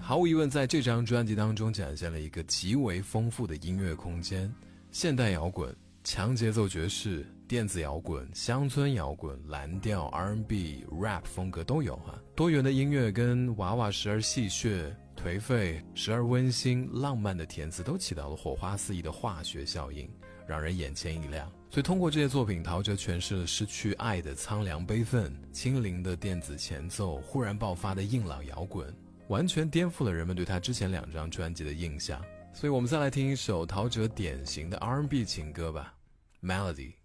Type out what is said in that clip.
毫无疑问，在这张专辑当中展现了一个极为丰富的音乐空间，现代摇滚、强节奏爵士、电子摇滚、乡村摇滚、蓝调、R&B、rap 风格都有啊。多元的音乐跟娃娃时而戏谑、颓废、时而温馨、浪漫的填词都起到了火花四溢的化学效应，让人眼前一亮。所以通过这些作品，陶喆诠释了失去爱的苍凉悲愤，轻灵的电子前奏，忽然爆发的硬朗摇滚，完全颠覆了人们对他之前2张专辑的印象。所以我们再来听一首陶喆典型的 R&B 情歌吧， Melody。